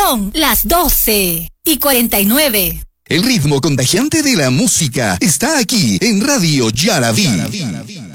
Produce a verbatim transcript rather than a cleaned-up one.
Son las doce y cuarenta y nueve. El ritmo contagiante de la música está aquí en Radio Yaraví.